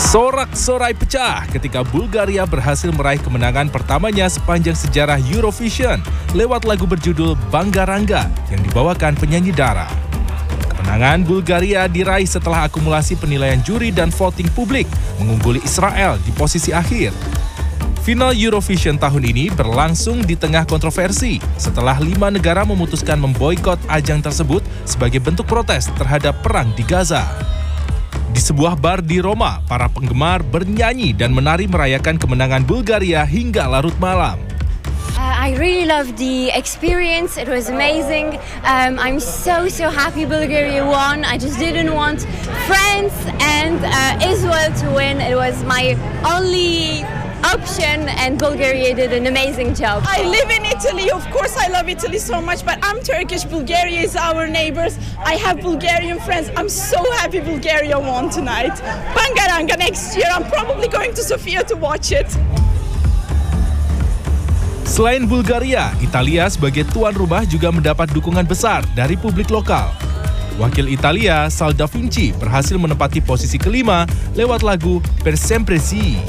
Sorak-sorai pecah ketika Bulgaria berhasil meraih kemenangan pertamanya sepanjang sejarah Eurovision lewat lagu berjudul Bangaranga yang dibawakan penyanyi Dara. Kemenangan Bulgaria diraih setelah akumulasi penilaian juri dan voting publik mengungguli Israel di posisi akhir. Final Eurovision tahun ini berlangsung di tengah kontroversi setelah 5 negara memutuskan memboikot ajang tersebut sebagai bentuk protes terhadap perang di Gaza. Di sebuah bar di Roma, para penggemar bernyanyi dan menari merayakan kemenangan Bulgaria hingga larut malam. I really loved the experience. It was amazing. I'm so happy Bulgaria won. I just didn't want France and Israel to win. It was my only option, and Bulgaria did an amazing job. I live in Italy. Of course, I love Italy so much, but I'm Turkish. Bulgaria is our neighbors. I have Bulgarian friends. I'm so happy Bulgaria won tonight. Bangaranga next year. I'm probably going to Sofia to watch it. Selain Bulgaria, Italia sebagai tuan rumah juga mendapat dukungan besar dari publik lokal. Wakil Italia, Sal Da Vinci, berhasil menempati posisi kelima lewat lagu Per Sempre Sì.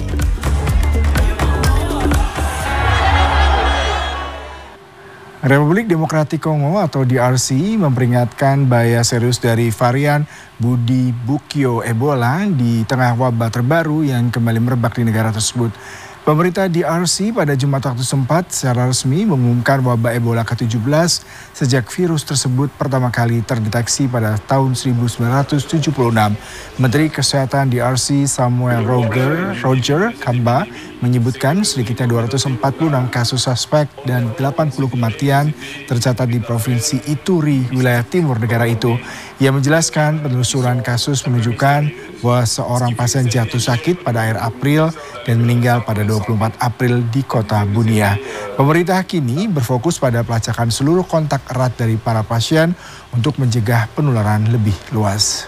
Republik Demokratik Kongo atau DRC memperingatkan bahaya serius dari varian Bundibugyo Ebola di tengah wabah terbaru yang kembali merebak di negara tersebut. Pemerintah DRC pada Jumat waktu setempat secara resmi mengumumkan wabah Ebola ke-17 sejak virus tersebut pertama kali terdeteksi pada tahun 1976. Menteri Kesehatan DRC Samuel Roger Kamba menyebutkan sedikitnya 246 kasus suspek dan 80 kematian tercatat di Provinsi Ituri, wilayah timur negara itu. Ia menjelaskan penelusuran kasus menunjukkan bahwa seorang pasien jatuh sakit pada akhir April dan meninggal pada 24 April di kota Bunia. Pemerintah kini berfokus pada pelacakan seluruh kontak erat dari para pasien untuk mencegah penularan lebih luas.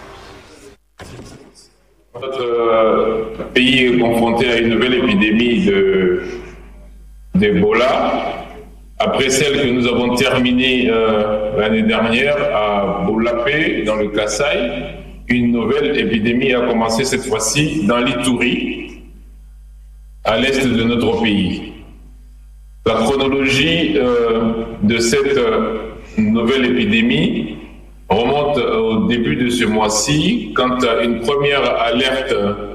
Notre pays est confronté à une nouvelle épidémie d'Ebola. Après celle que nous avons terminée l'année dernière à Bolapé, dans le Kasaï, une nouvelle épidémie a commencé cette fois-ci dans l'Ituri, à l'est de notre pays. La chronologie de cette nouvelle épidémie remonte au début de ce mois-ci, quand une première alerte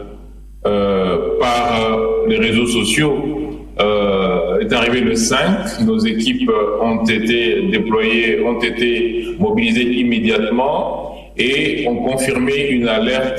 par les réseaux sociaux est arrivée le 5. Nos équipes ont été déployées, ont été mobilisées immédiatement et ont confirmé une alerte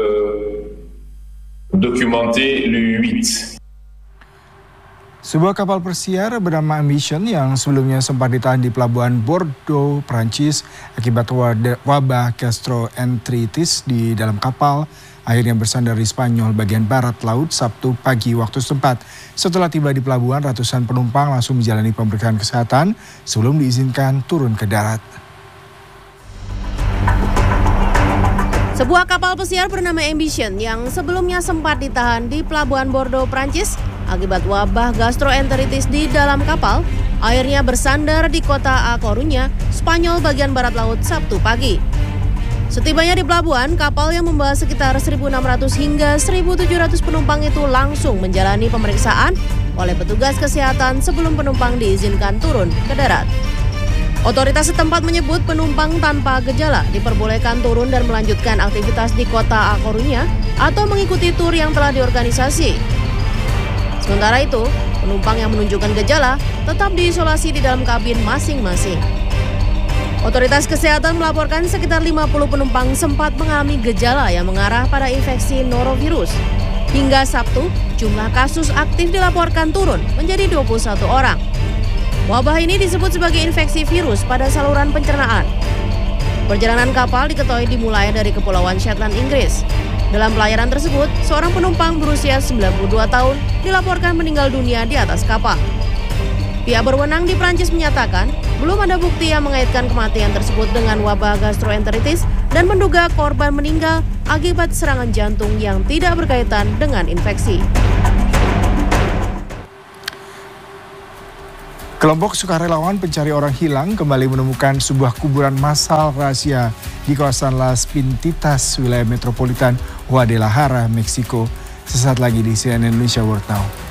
documentée le 8. Sebuah kapal persiar bernama Ambition yang sebelumnya sempat ditahan di pelabuhan Bordeaux, Prancis akibat wabah gastroenteritis di dalam kapal akhirnya bersandar di Spanyol bagian barat laut Sabtu pagi waktu setempat. Setelah tiba di pelabuhan, ratusan penumpang langsung menjalani pemeriksaan kesehatan sebelum diizinkan turun ke darat. Sebuah kapal pesiar bernama Ambition yang sebelumnya sempat ditahan di pelabuhan Bordeaux, Prancis akibat wabah gastroenteritis di dalam kapal, akhirnya bersandar di kota A Coruña, Spanyol bagian barat laut Sabtu pagi. Setibanya di pelabuhan, kapal yang membawa sekitar 1.600 hingga 1.700 penumpang itu langsung menjalani pemeriksaan oleh petugas kesehatan sebelum penumpang diizinkan turun ke darat. Otoritas setempat menyebut penumpang tanpa gejala diperbolehkan turun dan melanjutkan aktivitas di kota A Coruña atau mengikuti tur yang telah diorganisasi. Sementara itu, penumpang yang menunjukkan gejala tetap diisolasi di dalam kabin masing-masing. Otoritas kesehatan melaporkan sekitar 50 penumpang sempat mengalami gejala yang mengarah pada infeksi norovirus. Hingga Sabtu, jumlah kasus aktif dilaporkan turun menjadi 21 orang. Wabah ini disebut sebagai infeksi virus pada saluran pencernaan. Perjalanan kapal diketahui dimulai dari Kepulauan Shetland, Inggris. Dalam pelayaran tersebut, seorang penumpang berusia 92 tahun dilaporkan meninggal dunia di atas kapal. Pihak berwenang di Prancis menyatakan belum ada bukti yang mengaitkan kematian tersebut dengan wabah gastroenteritis dan menduga korban meninggal akibat serangan jantung yang tidak berkaitan dengan infeksi. Kelompok sukarelawan pencari orang hilang kembali menemukan sebuah kuburan massal rahasia di kawasan Las Pintitas, wilayah metropolitan Guadalajara, Meksiko. sesaat lagi di CNN Indonesia World Now.